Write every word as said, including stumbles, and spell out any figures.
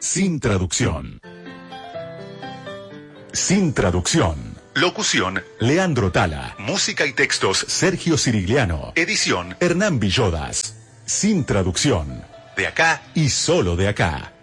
Sin traducción. Sin traducción. Locución: Leandro Tala. Música y textos: Sergio Cirigliano. Edición: Hernán Villodas. Sin traducción. De acá y solo de acá.